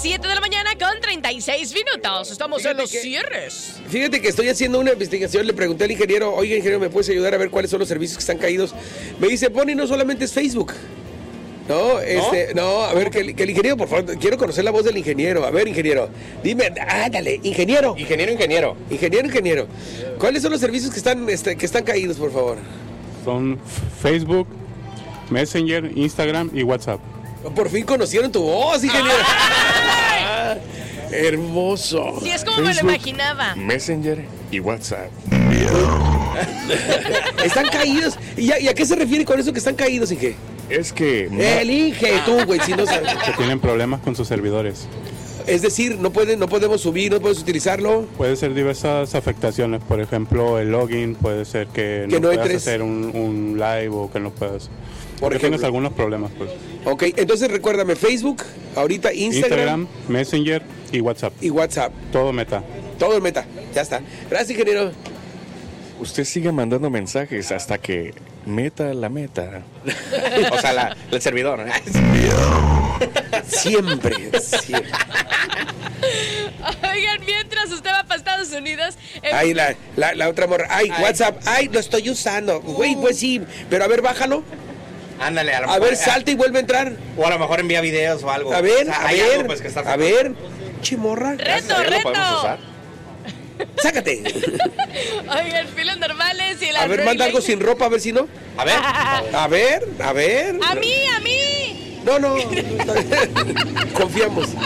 7 de la mañana con 36 minutos. Estamos en los cierres. Fíjate que estoy haciendo una investigación. Le pregunté al ingeniero, oiga, ingeniero, ¿me puedes ayudar a ver cuáles son los servicios que están caídos? Me dice, Bonnie, no solamente es Facebook. No, a ver, que el ingeniero, por favor, quiero conocer la voz del ingeniero. A ver, ingeniero, dime, ándale, ingeniero. Ingeniero. ¿Cuáles son los servicios que están caídos, por favor? Son Facebook, Messenger, Instagram y WhatsApp. Por fin conocieron tu voz, ingeniero. Hermoso. Sí, es como me lo imaginaba. Messenger y WhatsApp. Están caídos. ¿Y a qué se refiere con eso que están caídos, Inge? Es que... El Inge, tú, güey, si no sabes. Que tienen problemas con sus servidores. Es decir, no podemos subir, no puedes utilizarlo. Puede ser diversas afectaciones. Por ejemplo, el login puede ser que no puedas hacer un live o que no puedas... Porque tienes algunos problemas, pues. Ok, entonces recuérdame, Facebook, ahorita Instagram, Messenger y WhatsApp. Todo Meta. Ya está. Gracias, ingeniero. Usted sigue mandando mensajes hasta que meta la meta. O sea, el servidor. Siempre. Oigan, mientras usted va para Estados Unidos... Ay, la otra morra. Ay, WhatsApp. Ay, lo estoy usando. Güey, pues sí. Pero a ver, bájalo. Ándale, a ver, salta y vuelve a entrar. O a lo mejor envía videos o algo. A ver, a ver. Chimorra. ¡Reto! Sácate. Oigan, filas normales y las... A ver, manda algo sin ropa, a ver si no. A ver. A ver. A mí. No. Confiamos.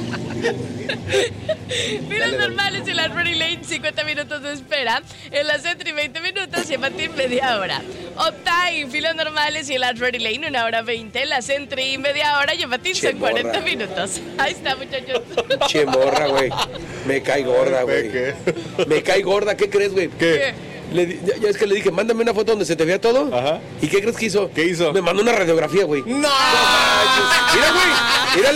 Filas normales y las Ready Lane, 50 minutos de espera. En la Sentry, 20 minutos y en Batín, media hora. Optime, filas normales y en las Ready Lane, 1 hora 20. En la Sentry, media hora y en Batín son 40 minutos. Ahí está, muchachos. Che morra, güey. Me cae gorda, güey. Me cae gorda, ¿qué crees, güey? ¿Qué? Ya es que le dije, mándame una foto donde se te vea todo. Ajá. ¿Y qué crees que hizo? ¿Qué hizo? Me mandó una radiografía, güey. ¡No! Mira, güey. Mira